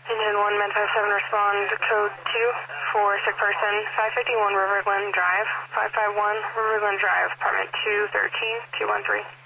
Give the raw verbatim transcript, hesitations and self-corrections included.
Engine one, Med five seven, respond code two for sick person, five fifty-one River Glen Drive, five five one River Glen Drive, apartment two thirteen, two one three.